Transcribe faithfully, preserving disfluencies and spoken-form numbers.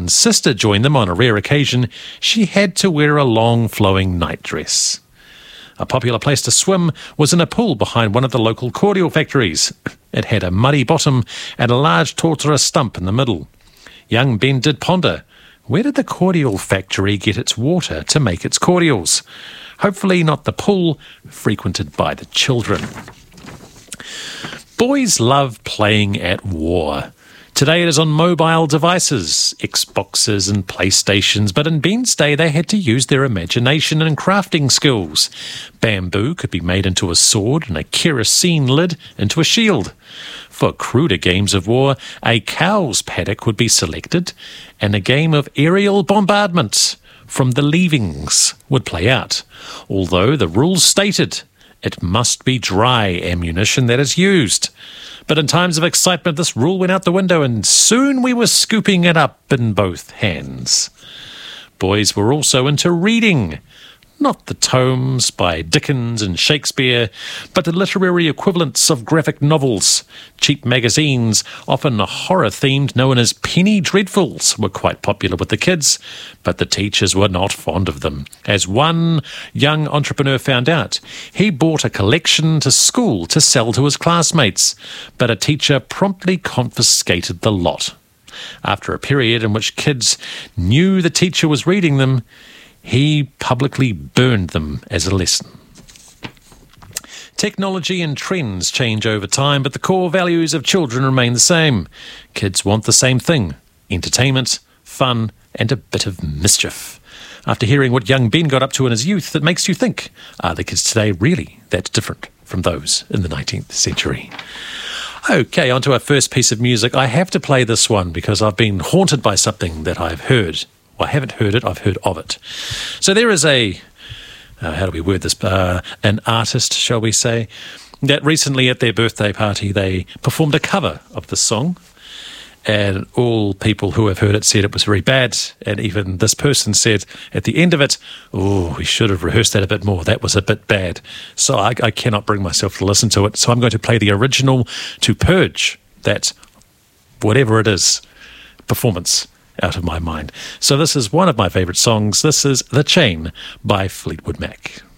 one sister joined them on a rare occasion, she had to wear a long flowing nightdress. A popular place to swim was in a pool behind one of the local cordial factories. It had a muddy bottom and a large tortoise stump in the middle. Young Ben did ponder, where did the cordial factory get its water to make its cordials? Hopefully not the pool frequented by the children. Boys love playing at war. Today it is on mobile devices, Xboxes and PlayStations, but in Ben's day they had to use their imagination and crafting skills. Bamboo could be made into a sword and a kerosene lid into a shield. For cruder games of war, a cow's paddock would be selected, and a game of aerial bombardment from the leavings would play out, although the rules stated it must be dry ammunition that is used. But in times of excitement, this rule went out the window, and soon we were scooping it up in both hands. Boys were also into reading. Not the tomes by Dickens and Shakespeare, but the literary equivalents of graphic novels. Cheap magazines, often horror-themed, known as penny dreadfuls, were quite popular with the kids, but the teachers were not fond of them. As one young entrepreneur found out, he bought a collection to school to sell to his classmates, but a teacher promptly confiscated the lot. After a period in which kids knew the teacher was reading them, he publicly burned them as a lesson. Technology and trends change over time, but the core values of children remain the same. Kids want the same thing: entertainment, fun, and a bit of mischief. After hearing what young Ben got up to in his youth, it makes you think, are the kids today really that different from those in the nineteenth century? Okay, on to our first piece of music. I have to play this one because I've been haunted by something that I've heard. Well, I haven't heard it, I've heard of it. So there is a, uh, how do we word this, uh, an artist, shall we say, that recently at their birthday party they performed a cover of the song, and all people who have heard it said it was very bad, and even this person said at the end of it, oh, we should have rehearsed that a bit more, that was a bit bad. So I, I cannot bring myself to listen to it, so I'm going to play the original to purge that, whatever it is, performance out of my mind. So this is one of my favourite songs. This is The Chain by Fleetwood Mac.